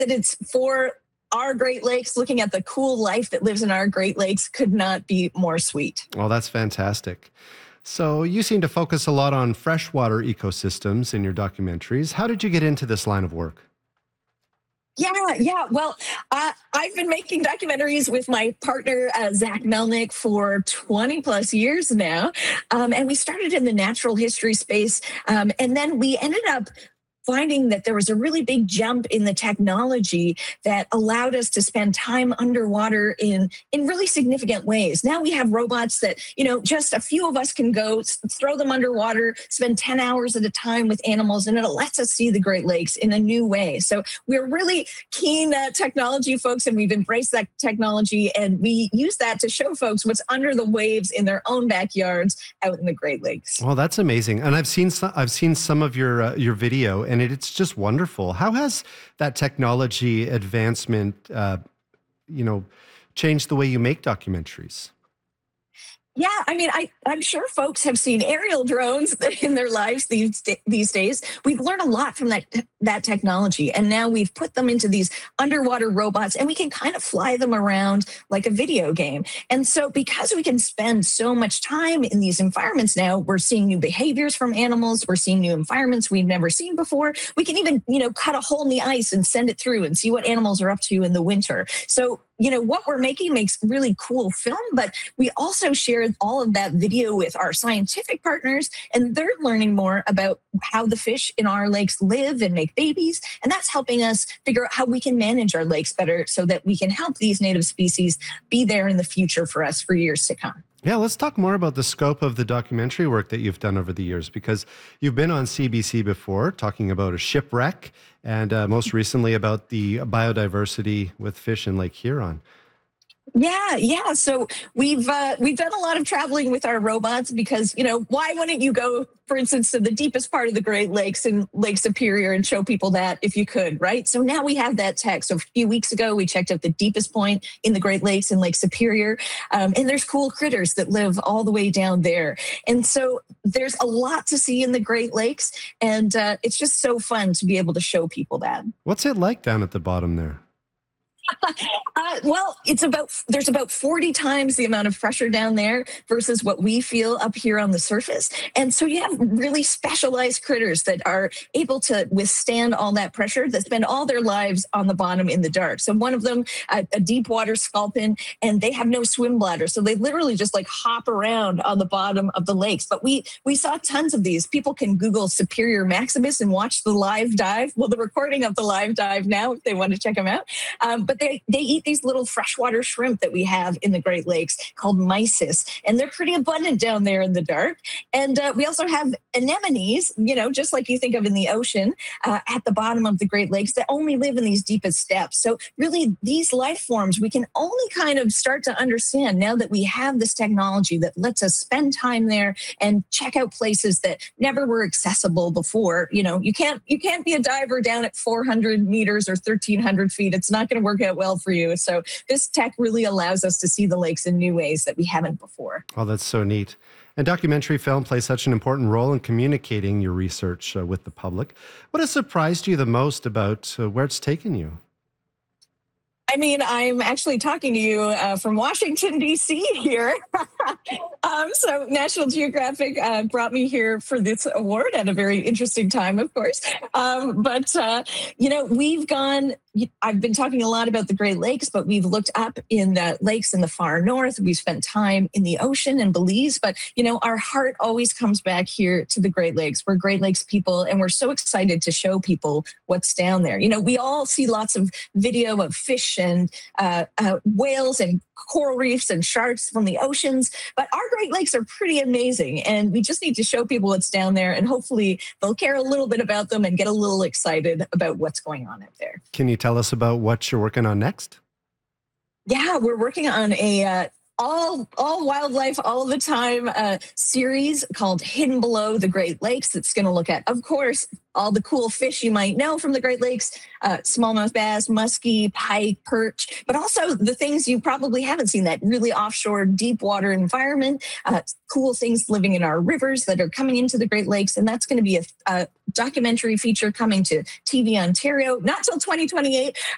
that it's for our Great Lakes, looking at the cool life that lives in our Great Lakes could not be more sweet. Well, that's fantastic. So you seem to focus a lot on freshwater ecosystems in your documentaries. How did you get into this line of work? Yeah. Well, I've been making documentaries with my partner, Zach Melnick, for 20 plus years now. And we started in the natural history space. And then we ended up finding that there was a really big jump in the technology that allowed us to spend time underwater in really significant ways. Now we have robots that, just a few of us can go throw them underwater, spend 10 hours at a time with animals, and it lets us see the Great Lakes in a new way. So we're really keen technology folks, and we've embraced that technology, and we use that to show folks what's under the waves in their own backyards out in the Great Lakes. Well, that's amazing. And I've seen some of your video, and it's just wonderful. How has that technology advancement, changed the way you make documentaries? Yeah, I mean, I'm sure folks have seen aerial drones in their lives these days. We've learned a lot from that technology, and now we've put them into these underwater robots, and we can kind of fly them around like a video game. And so, because we can spend so much time in these environments now, we're seeing new behaviors from animals. We're seeing new environments we've never seen before. We can even, cut a hole in the ice and send it through and see what animals are up to in the winter. So, what we're making makes really cool film, but we also shared all of that video with our scientific partners, and they're learning more about how the fish in our lakes live and make babies. And that's helping us figure out how we can manage our lakes better so that we can help these native species be there in the future for us for years to come. Yeah, let's talk more about the scope of the documentary work that you've done over the years, because you've been on CBC before talking about a shipwreck and most recently about the biodiversity with fish in Lake Huron. Yeah. So we've done a lot of traveling with our robots because why wouldn't you go, for instance, to the deepest part of the Great Lakes in Lake Superior and show people that if you could, right? So now we have that tech. So a few weeks ago we checked out the deepest point in the Great Lakes in Lake Superior, and there's cool critters that live all the way down there. And so there's a lot to see in the Great Lakes, and it's just so fun to be able to show people that. What's it like down at the bottom there? Well, there's about 40 times the amount of pressure down there versus what we feel up here on the surface. And so you have really specialized critters that are able to withstand all that pressure, that spend all their lives on the bottom in the dark. So one of them, a deep water sculpin, and they have no swim bladder. So they literally just like hop around on the bottom of the lakes. But we saw tons of these. People can Google Superior Maximus and watch the live dive. Well, the recording of the live dive now, if they want to check them out. But they eat these little freshwater shrimp that we have in the Great Lakes called mysis, and they're pretty abundant down there in the dark. And we also have anemones, just like you think of in the ocean, at the bottom of the Great Lakes that only live in these deepest depths. So really, these life forms we can only kind of start to understand now that we have this technology that lets us spend time there and check out places that never were accessible before. You can't be a diver down at 400 meters or 1,300 feet. It's not going to work out well for you. So this tech really allows us to see the lakes in new ways that we haven't before. Oh, that's so neat. And documentary film plays such an important role in communicating your research with the public. What has surprised you the most about where it's taken you? I mean, I'm actually talking to you from Washington, D.C. here. So National Geographic brought me here for this award at a very interesting time, of course. I've been talking a lot about the Great Lakes, but we've looked up in the lakes in the far north. We've spent time in the ocean in Belize, but, our heart always comes back here to the Great Lakes. We're Great Lakes people, and we're so excited to show people what's down there. We all see lots of video of fish and whales and coral reefs and sharks from the oceans, but our Great Lakes are pretty amazing, and we just need to show people what's down there, and hopefully they'll care a little bit about them and get a little excited about what's going on out there. Can you tell us about what you're working on next? Yeah, we're working on a all wildlife all the time series called Hidden Below the Great Lakes. It's going to look at, of course, all the cool fish you might know from the Great Lakes, smallmouth bass, muskie, pike, perch, but also the things you probably haven't seen, that really offshore deep water environment, cool things living in our rivers that are coming into the Great Lakes. And that's going to be a documentary feature coming to TV Ontario, not till 2028,